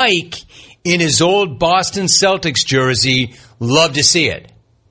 bike in his old Boston Celtics jersey. Love to see it.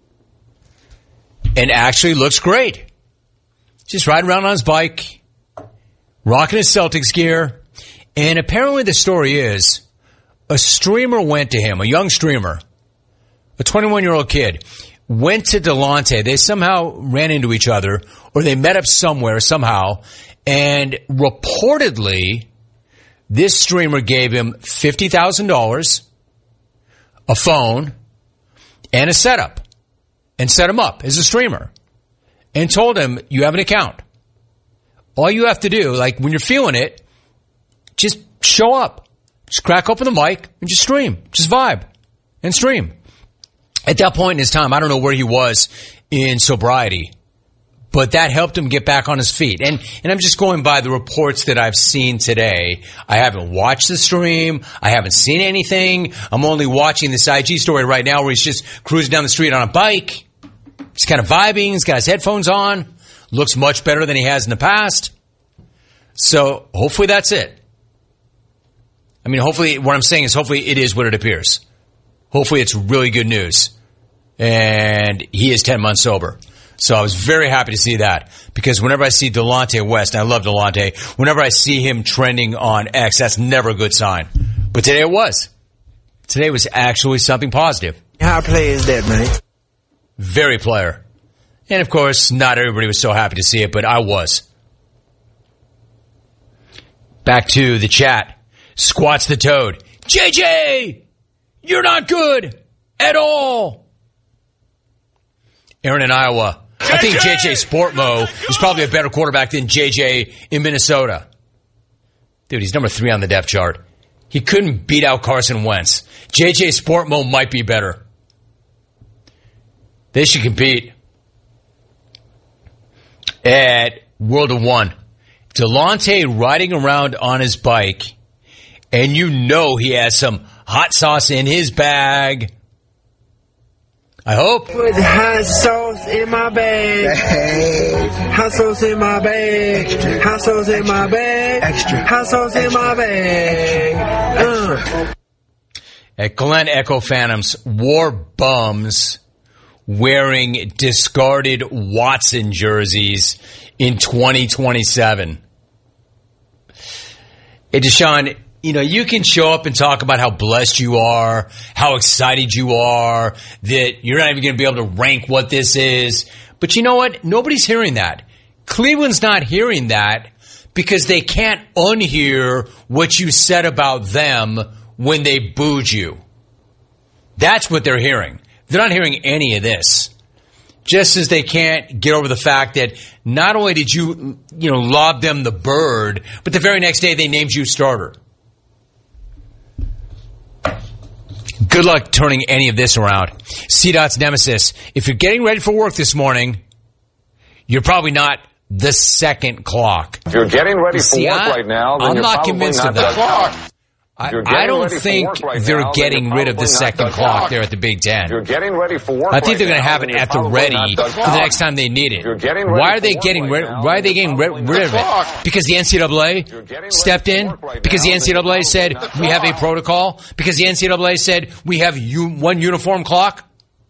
And actually looks great. Just riding around on his bike, rocking his Celtics gear. And apparently the story is a streamer went to him, a young streamer, a 21-year-old kid, went to Delonte. They somehow ran into each other, or they met up somewhere somehow, and reportedly this streamer gave him $50,000, a phone, and a setup, and set him up as a streamer, and told him, you have an account. All you have to do, like when you're feeling it, just show up. Just crack open the mic and just stream. Just vibe and stream. At that point in his time, I don't know where he was in sobriety, but that helped him get back on his feet. And I'm just going by the reports that I've seen today. I haven't watched the stream. I haven't seen anything. I'm only watching this IG story right now where he's just cruising down the street on a bike. He's kind of vibing. He's got his headphones on. Looks much better than he has in the past. So hopefully that's it. I mean, hopefully, what I'm saying is hopefully it is what it appears. Hopefully it's really good news. And he is 10 months sober. So I was very happy to see that. Because whenever I see Delonte West, and I love Delonte, whenever I see him trending on X, that's never a good sign. But today it was. Today was actually something positive. How play is that, man? Very player. And of course, not everybody was so happy to see it, but I was. Back to the chat. Squats the Toad. JJ, you're not good at all. Aaron in Iowa. JJ! I think JJ Sportmo is probably a better quarterback than JJ in Minnesota. Dude, he's number 3 on the depth chart. He couldn't beat out Carson Wentz. JJ Sportmo might be better. They should compete. At World of One, Delonte riding around on his bike, and you know he has some hot sauce in his bag. I hope. Put hot sauce in my bag. Hot sauce in my bag. Extra. Hot sauce in my bag. Extra. Hot sauce in my bag. At Glen Echo Phantoms, war bums wearing discarded Watson jerseys in 2027. Hey, Deshaun, you know, you can show up and talk about how blessed you are, how excited you are, that you're not even going to be able to rank what this is. But you know what? Nobody's hearing that. Cleveland's not hearing that because they can't unhear what you said about them when they booed you. That's what they're hearing. They're not hearing any of this. Just as they can't get over the fact that not only did you lob them the bird, but the very next day they named you starter. Good luck turning any of this around. CDOT's nemesis. If you're getting ready for work this morning, you're probably not the second clock. If you're getting ready for work right now, then I'm you're not probably convinced not of that. clock. I don't think they're getting rid of the second clock there at the Big Ten. You're getting ready for work. I think they're going to have it at the ready for the next time they need it. Why are they getting rid of it? Because the NCAA stepped in? Because the NCAA said we have a protocol? Because the NCAA said we have one uniform clock?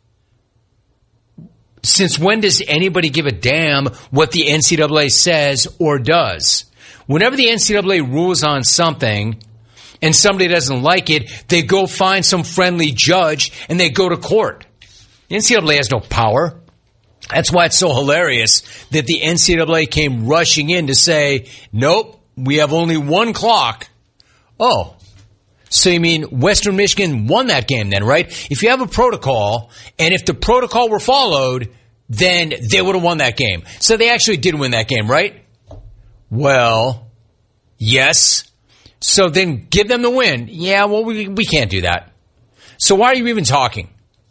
Since when does anybody give a damn what the NCAA says or does? Whenever the NCAA rules on something and somebody doesn't like it, they go find some friendly judge and they go to court. The NCAA has no power. That's why it's so hilarious that the NCAA came rushing in to say, nope, we have only one clock. Oh, so you mean Western Michigan won that game then, right? If you have a protocol, and if the protocol were followed, then they would have won that game. So they actually did win that game, right? Well, yes. So then give them the win. Yeah, well, we can't do that. So why are you even talking?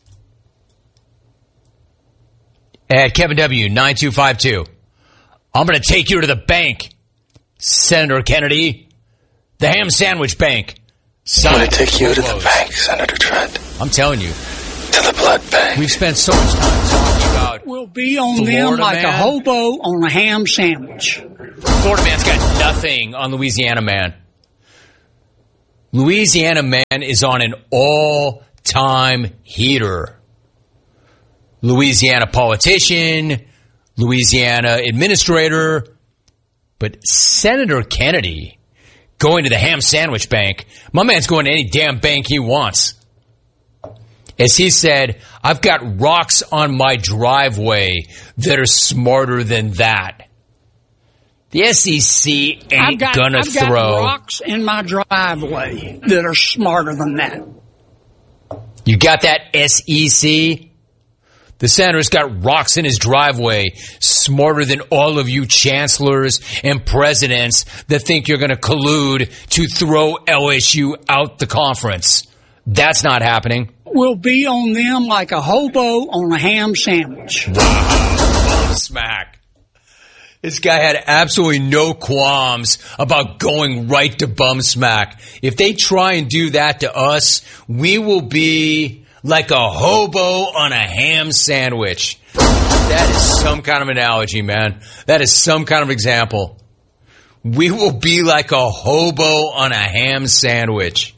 At Kevin W. 9252. I'm going to take you to the bank, Senator Kennedy. The ham sandwich bank. I'm going to take you to the bank, Senator Trent. I'm telling you. To the blood bank. We've spent so much time talking about We'll be on Florida them like man. a hobo on a ham sandwich. Florida man's got nothing on Louisiana man. Louisiana man is on an all-time heater. Louisiana politician, Louisiana administrator, but Senator Kennedy going to the ham sandwich bank. My man's going to any damn bank he wants. As he said, I've got rocks on my driveway that are smarter than that. The SEC ain't gonna throw. I've got rocks in my driveway that are smarter than that. You got that, SEC? The senator's got rocks in his driveway smarter than all of you chancellors and presidents that think you're going to collude to throw LSU out the conference. That's not happening. We'll be on them like a hobo on a ham sandwich. Smack. This guy had absolutely no qualms about going right to bum smack. If they try and do that to us, we will be like a hobo on a ham sandwich. That is some kind of analogy, man. That is some kind of example. We will be like a hobo on a ham sandwich.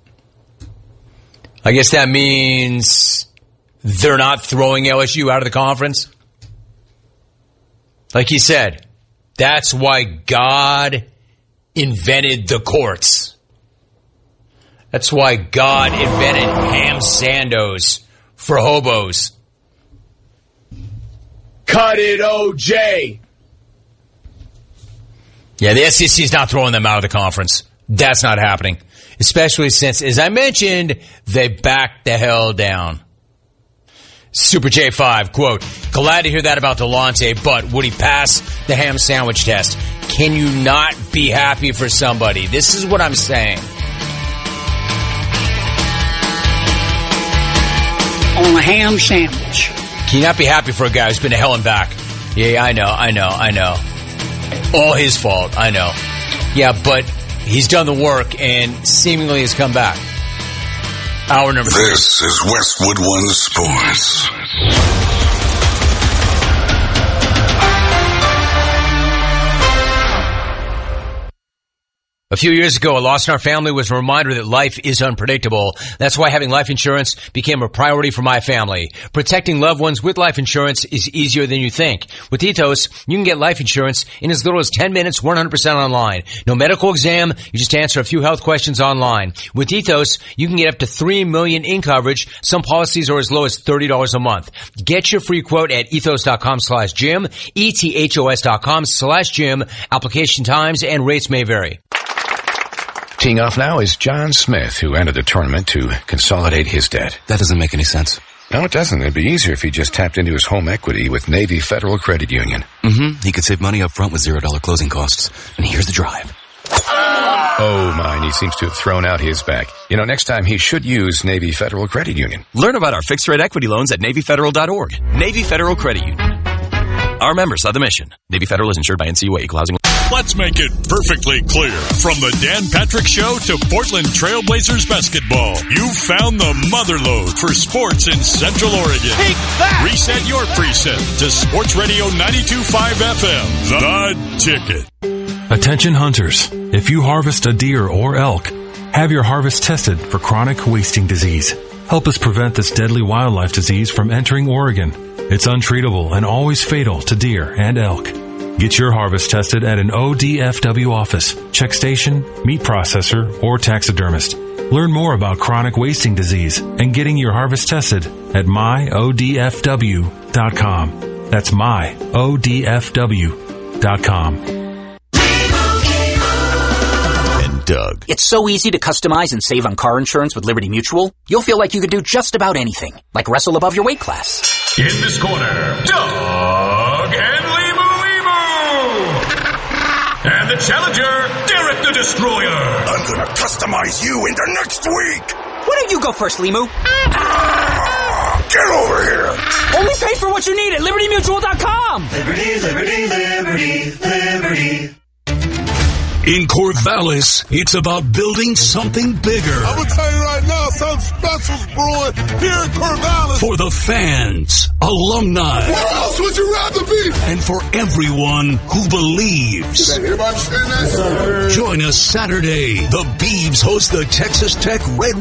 I guess that means they're not throwing LSU out of the conference. Like he said, that's why God invented the courts. That's why God invented ham sandos for hobos. Cut it, OJ. Yeah, the SEC's not throwing them out of the conference. That's not happening. Especially since, as I mentioned, they backed the hell down. Super J5, quote, glad to hear that about Delonte, but would he pass the ham sandwich test? Can you not be happy for somebody? This is what I'm saying. On a ham sandwich. Can you not be happy for a guy who's been to hell and back? Yeah, I know. All his fault, I know. Yeah, but he's done the work and seemingly has come back. Hour number 3. This is Westwood One Sports. A few years ago, a loss in our family was a reminder that life is unpredictable. That's why having life insurance became a priority for my family. Protecting loved ones with life insurance is easier than you think. With Ethos, you can get life insurance in as little as 10 minutes, 100% online. No medical exam, you just answer a few health questions online. With Ethos, you can get up to $3 million in coverage. Some policies are as low as $30 a month. Get your free quote at ethos.com/Jim, ethos.com/Jim. Application times and rates may vary. Teeing off now is John Smith, who entered the tournament to consolidate his debt. That doesn't make any sense. No, it doesn't. It'd be easier if he just tapped into his home equity with Navy Federal Credit Union. He could save money up front with $0 closing costs. And here's the drive. Oh, mine. He seems to have thrown out his back. You know, next time he should use Navy Federal Credit Union. Learn about our fixed-rate equity loans at NavyFederal.org. Navy Federal Credit Union. Our members are the mission. Navy Federal is insured by NCUA. Equal housing. Let's make it perfectly clear. From the Dan Patrick Show to Portland Trailblazers basketball, you found the motherlode for sports in Central Oregon. Take that! Reset your preset to Sports Radio 92.5 FM. The Ticket. Attention hunters. If you harvest a deer or elk, have your harvest tested for chronic wasting disease. Help us prevent this deadly wildlife disease from entering Oregon. It's untreatable and always fatal to deer and elk. Get your harvest tested at an ODFW office, check station, meat processor, or taxidermist. Learn more about chronic wasting disease and getting your harvest tested at myodfw.com. That's myodfw.com. Doug. It's so easy to customize and save on car insurance with Liberty Mutual. You'll feel like you could do just about anything, like wrestle above your weight class. In this corner, Doug and Limu. And the challenger, Derek the Destroyer. I'm gonna customize you into next week. Why don't you go first, Limu? Get over here. Only pay for what you need at LibertyMutual.com. Liberty, liberty, liberty, liberty. In Corvallis, it's about building something bigger. I'm going to tell you right now, something special's brewing here in Corvallis. For the fans, alumni. Where else would you rather be? And for everyone who believes. Everybody understand that? Join us Saturday. The Beavs host the Texas Tech Red